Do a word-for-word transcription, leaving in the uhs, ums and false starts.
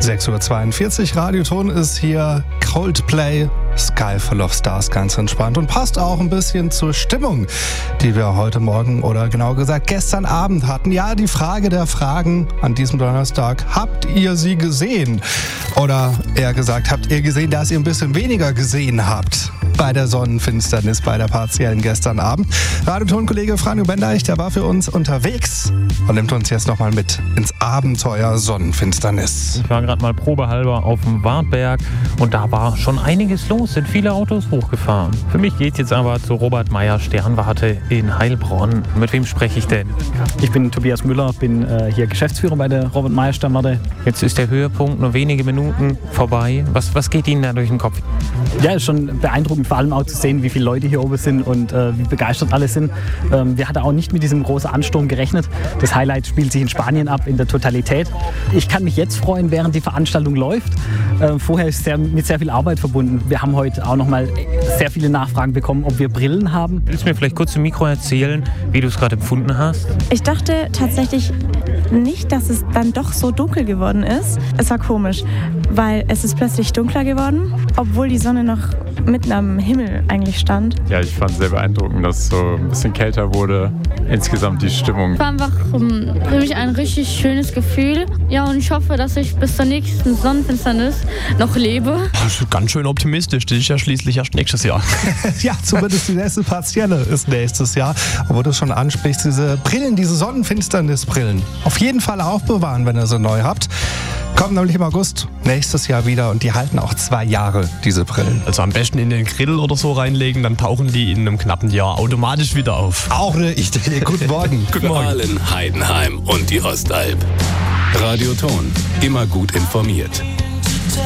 sechs Uhr zweiundvierzig, Radioton ist hier, Coldplay, Sky Full of Stars, ganz entspannt und passt auch ein bisschen zur Stimmung, die wir heute Morgen oder genau gesagt gestern Abend hatten. Ja, die Frage der Fragen an diesem Donnerstag, habt ihr sie gesehen? Oder eher gesagt, habt ihr gesehen, dass ihr ein bisschen weniger gesehen habt bei der Sonnenfinsternis, bei der partiellen gestern Abend? Radioton-Kollege Franjo Bendeich, der war für uns unterwegs und nimmt uns jetzt nochmal mit ins Abenteuer Sonnenfinsternis. Ich war gerade mal probehalber auf dem Wartberg und da war schon einiges los, sind viele Autos hochgefahren. Für mich geht jetzt aber zu Robert Meyer Sternwarte in Heilbronn. Mit wem spreche ich denn? Ich bin Tobias Müller, bin äh, hier Geschäftsführer bei der Robert Meyer Sternwarte. Jetzt ist der Höhepunkt nur wenige Minuten vorbei. Was, was geht Ihnen da durch den Kopf? Ja, ist schon beeindruckend, vor allem auch zu sehen, wie viele Leute hier oben sind und äh, wie begeistert alle sind. Ähm, wir hatten auch nicht mit diesem großen Ansturm gerechnet. Das Highlight spielt sich in Spanien ab, in der Totalität. Ich kann mich jetzt freuen, während die Veranstaltung läuft. Äh, vorher ist es mit sehr viel Arbeit verbunden. Wir haben heute auch noch mal sehr viele Nachfragen bekommen, ob wir Brillen haben. Willst du mir vielleicht kurz im Mikro erzählen, wie du es gerade empfunden hast? Ich dachte tatsächlich nicht, dass es dann doch so dunkel geworden ist. Es war komisch, weil es ist plötzlich dunkler geworden, obwohl die Sonne noch mitten am Himmel eigentlich stand. Ja, ich fand es sehr beeindruckend, dass es so ein bisschen kälter wurde. Insgesamt die Stimmung. Es war einfach um, für mich ein richtig schönes Gefühl. Ja, und ich hoffe, dass ich bis zur nächsten Sonnenfinsternis noch lebe. Das ist ganz schön optimistisch. Das ist ja schließlich erst nächstes Jahr. Ja, zumindest die nächste partielle ist nächstes Jahr. Aber du schon ansprichst, diese Brillen, diese Sonnenfinsternisbrillen, auf jeden Fall aufbewahren, wenn ihr sie neu habt. Kommen nämlich im August nächstes Jahr wieder und die halten auch zwei Jahre, diese Brillen. Also am besten in den Grill oder so reinlegen, dann tauchen die in einem knappen Jahr automatisch wieder auf. Auch eine Idee. Guten Morgen. Guten Morgen. Aalen, Heidenheim und die Ostalb. Radioton, immer gut informiert.